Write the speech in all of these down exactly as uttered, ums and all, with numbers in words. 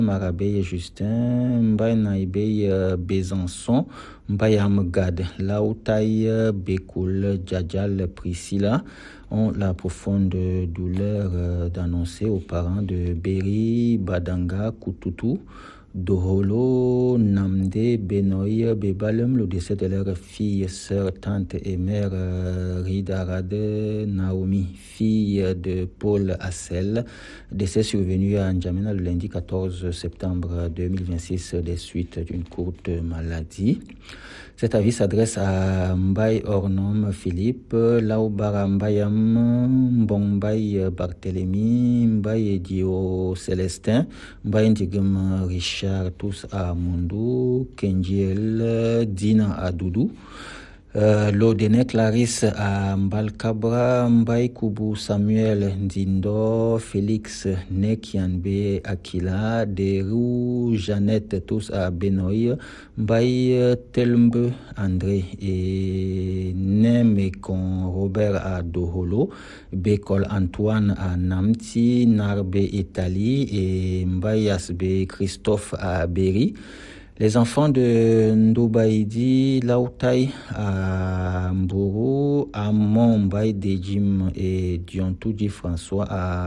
Marabey Justin, Mbay Naibey Besançon, Mbay Amgad, Laoutaï Bekoul, Djadjal Priscilla ont la profonde douleur d'annoncer aux parents de Berry Badanga Kututu, Doholo, Namde, Benoï, Bebalem, le décès de leur fille, sœur, tante et mère Ridarade Naomi, fille de Paul Assel, décès survenu à N'Djamena le lundi quatorze septembre deux mille vingt-six des suites d'une courte maladie. Cet avis s'adresse à Mbay Ornom Philippe, Laubara Mbayam, Mbongbay Barthélemy, Mbay Dio Célestin, Mbay Ndigem Richard, tous à Mundu, Kenjiel, Dina à Doudou, euh, Lodene Clarisse à Mbalkabra, Mbay Kubu Samuel Ndindo, Félix Nekianbe Akila, Derou, Jeannette, tous à Benoï, Mbay Telmbe André et Nemekon Robert à Doholo, Bekol Antoine à Namti, Narbe Italie et Mbayasbe Christophe à Berry. Les enfants de Ndoubaïdi, Laoutaï à Mboro, Amon Mbaye Dejim et Diontoudi François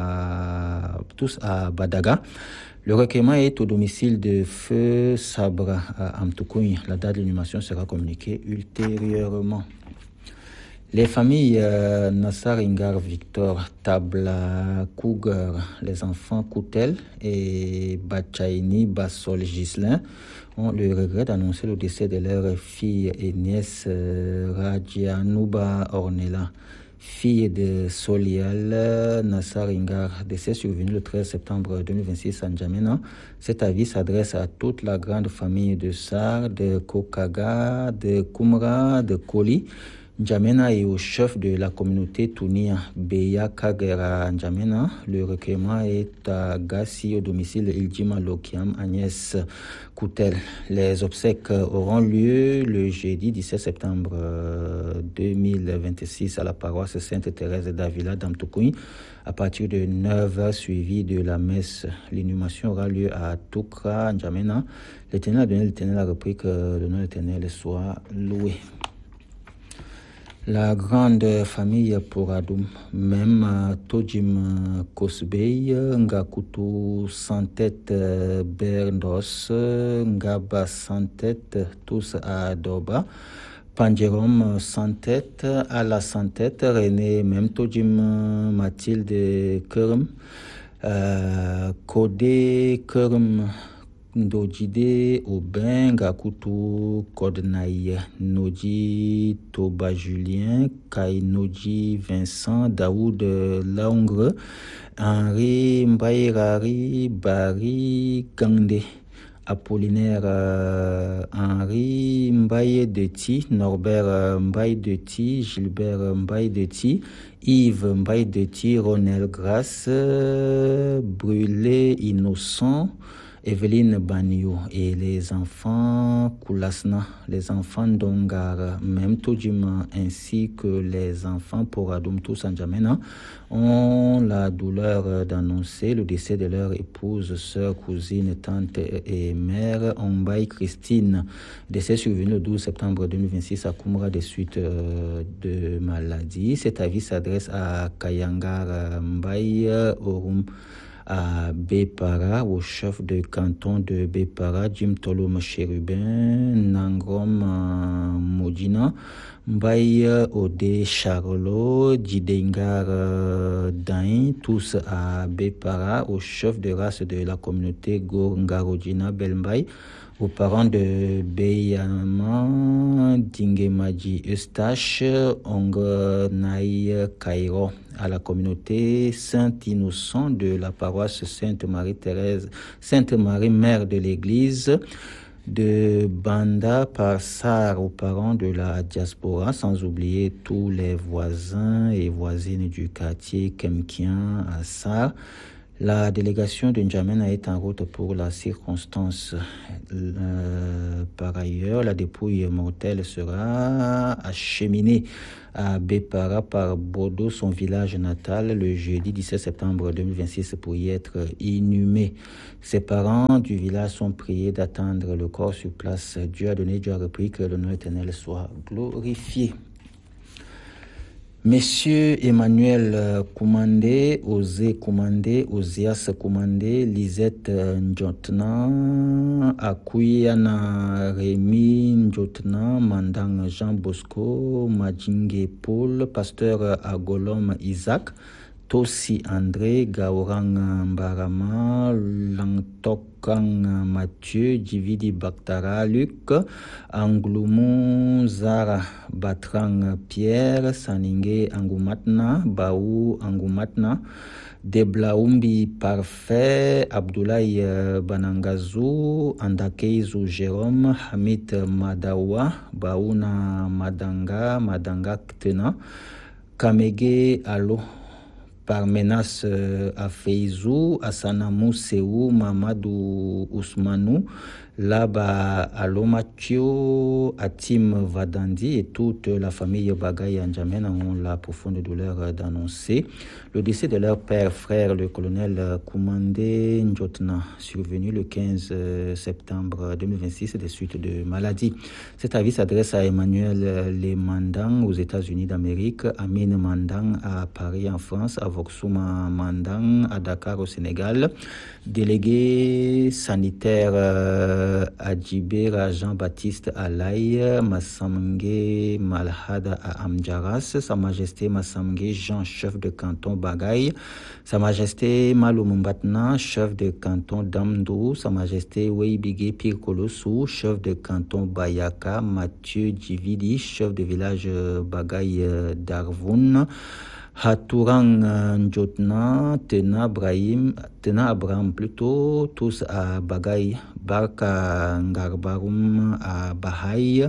à tous à Badaga. Le recueillement est au domicile de Feu Sabra à Amtoukouni. La date de l'inhumation sera communiquée ultérieurement. Les familles euh, Nassar Ingar Victor, Tabla Cougar, les enfants Koutel et Bachaini Bassol Gislin ont le regret d'annoncer le décès de leur fille et nièce euh, Radjianouba Ornella, fille de Solial Nassar Ingar, décès survenu le treize septembre deux mille vingt-six à N'Djamena. Cet avis s'adresse à toute la grande famille de Sar, de Kokaga, de Kumra, de Koli, N'Djamena et au chef de la communauté Tounia, Beya Kagera N'Djamena. Le recueillement est à Gassi au domicile Iljima Lokiam Agnès Koutel. Les obsèques auront lieu le jeudi dix-sept septembre deux mille vingt-six à la paroisse Sainte-Thérèse d'Avila d'Amtoukouni à partir de neuf heures suivi de la messe. L'inhumation aura lieu à Toukra N'Djamena. L'Éternel a donné, l'Éternel a repris, que le nom de l'Éternel soit loué. La grande famille Poradoum, même Tojim Kosbey, Ngakutu Santet Bernos, Ngaba Santet, tous à Doba, Panjerom Santet, Ala Santet, René, même Tojim Mathilde Kerm, euh, Kodé Kerm, Ndojide Aubin, Gakutu Kodnaï, Noji Toba Julien, Kai Noji Vincent, Daoud Laungre, Henri Mbayrari, Barry Gandé, Apollinaire euh, Henri Mbaye Deti, Norbert euh, Mbaye Deti, Gilbert Mbaye Deti, Yves Mbaye Deti, Ronel Grasse, euh, Brûlé Innocent, Evelyne Banio et les enfants Koulasna, les enfants Dongar, même Tojima, ainsi que les enfants Poradoum, tous N'Djamena, ont la douleur d'annoncer le décès de leur épouse, sœur, cousine, tante et mère, Ombaï Christine, décès survenu le douze septembre deux mille vingt-six à Koumra des suites de maladie. Cet avis s'adresse à Kayangar Mbaye Orum, à Bepara, au chef de canton de Bepara, Jim Tolom Chérubin, Nangrom euh, Modina, Mbaye Ode Charlo, Djidengar euh, Dain, tous à Bepara, au chef de race de la communauté Gorangarodjina Belmbaye, aux parents de Beyama, Dingemaji Eustache, Ongonaï Cairo, à la communauté Saint-Innocent de la paroisse Sainte-Marie-Thérèse, Sainte-Marie, mère de l'église de Banda Parsar, aux parents de la diaspora, sans oublier tous les voisins et voisines du quartier Kemkien à Sar. La délégation de N'Djamena est en route pour la circonstance. Euh, par ailleurs, la dépouille mortelle sera acheminée à Bepara par Bodo, son village natal, le jeudi dix-sept septembre deux mille vingt-six pour y être inhumé. Ses parents du village sont priés d'attendre le corps sur place. Dieu a donné, Dieu a repris, que le nom éternel soit glorifié. Messieurs Emmanuel Koumandé, Osé Koumandé, Osias Koumandé, Lisette Njotna, Akuyana Rémi Njotna, Mandang Jean Bosco, Majingue Paul, Pasteur Agolom Isaac, Tossi André, Gaurang Mbarama, Langtokang Mathieu, Dividi Baktara Luc, Angloumou Zara Batrang Pierre, Saninge Angoumatna, Baou Angoumatna, Deblaoumbi Parfait, Abdoulaye Banangazou, Andakeizu Jérôme, Hamid Madawa, Baouna Madanga, Madanga Ktena, Kamege Alo, par menace à Feizou, Assanamou Seou, Mamadou Ousmanou, Laba Alomatio, Atim Vadandi et toute la famille Bagaye N'Djamena ont la profonde douleur d'annoncer le décès de leur père, frère, le colonel Koumandé Njotna, survenu le quinze septembre deux mille vingt-six des suites de maladie. Cet avis s'adresse à Emmanuel Le Mandang aux États-Unis d'Amérique, Amine Mandang à Paris en France, à Voxouma Mandang à Dakar au Sénégal, délégué sanitaire euh, Adjibera Jean-Baptiste Alaï, Massamgue Malhada à Amdjaras, Sa Majesté Massamgue Jean, chef de canton Bagaye, Sa Majesté Malumumbatna, chef de canton Damdou, Sa Majesté Weibige Pire Kolossou, chef de canton Bayaka, Mathieu Djividi, chef de village Bagaye Darvoun, Hatourang Njotna, Tena Abrahim, Tena Abraham plutôt, tous à Bagaye, Barka Ngarbarum à Bahaï,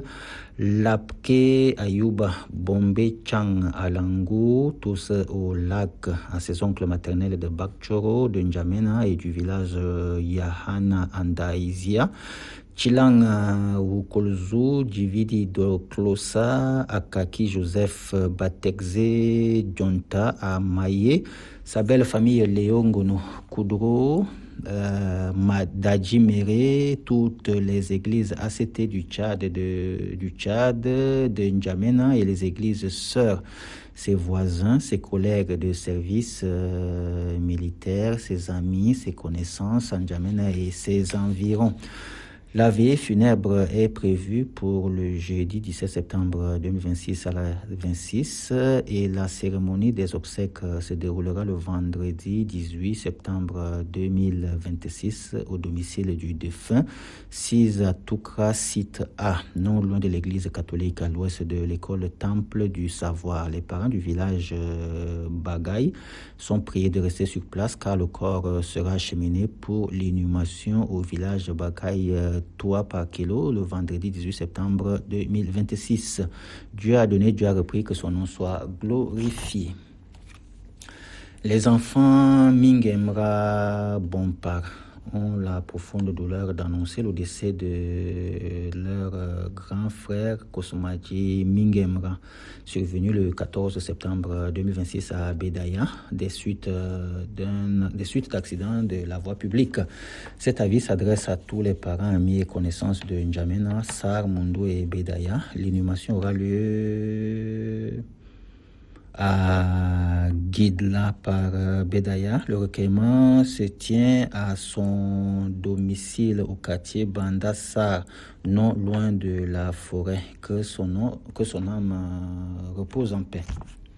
Lapke Ayuba, Bombé Chang à Langou, tous au lac à ses oncles maternels de Bakchoro, de N'Djamena et du village Yahana Andaizia. Chilang Wukolzu, Dividi do Klosa, Akaki Joseph Batekze Djonta à Maye, sa belle famille Léongono Koudro, euh, Madadji Mere, toutes les églises A C T du Tchad, de, du Tchad, de N'Djamena et les églises sœurs, ses voisins, ses collègues de service euh, militaire, ses amis, ses connaissances à N'Djamena et ses environs. La veillée funèbre est prévue pour le jeudi dix-sept septembre deux mille vingt-six à la vingt-six et la cérémonie des obsèques se déroulera le vendredi dix-huit septembre deux mille vingt-six au domicile du défunt, six à Toukra, site A, non loin de l'église catholique à l'ouest de l'école Temple du Savoir. Les parents du village Bagaye sont priés de rester sur place car le corps sera acheminé pour l'inhumation au village Bagaye Toi par kilo le vendredi dix-huit septembre deux mille vingt-six. Dieu a donné, Dieu a repris, que son nom soit glorifié. Les enfants Mingemra Bompar ont la profonde douleur d'annoncer le décès de leur euh, grand frère Kosomaji Mingemra, survenu le quatorze septembre deux mille vingt-six à Bédaya, des suites, euh, d'un, des suites d'accidents de la voie publique. Cet avis s'adresse à tous les parents, amis et connaissances de N'Djamena, Sar, Mondo et Bédaya. L'inhumation aura lieu à Guidla par Bédaya. Le recueillement se tient à son domicile au quartier Bandassar, non loin de la forêt. Que son, nom, que son âme repose en paix.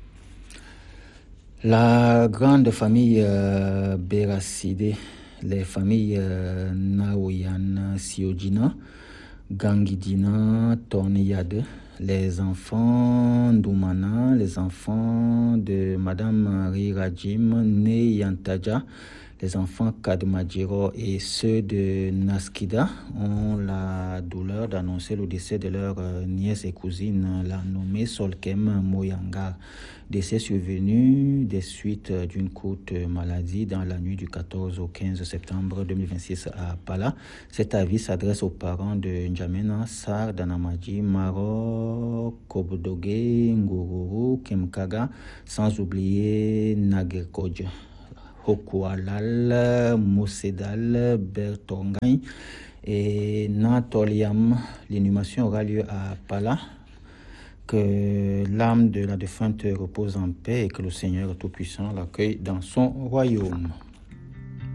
La grande famille euh, Beraside, les familles euh, Naoyan Siodjina, Gangidina, Torneyade, les enfants d'Oumana, les enfants de Madame Marie Rajim, née Yantaja, Les enfants Kadmadjiro et ceux de Naskida ont la douleur d'annoncer le décès de leur nièce et cousine, la nommée Solkem Moyanga. Décès survenu des suites d'une courte maladie dans la nuit du quatorze au quinze septembre deux mille vingt-six à Pala. Cet avis s'adresse aux parents de N'Djamena, Sar, Danamaji, Maro, Kobdoge, Ngururu, Kemkaga, sans oublier Nagerkodj, Hokualal, Mosedal, Bertongay et Natoliam. L'inhumation aura lieu à Pala. Que l'âme de la défunte repose en paix et que le Seigneur Tout-Puissant l'accueille dans son royaume.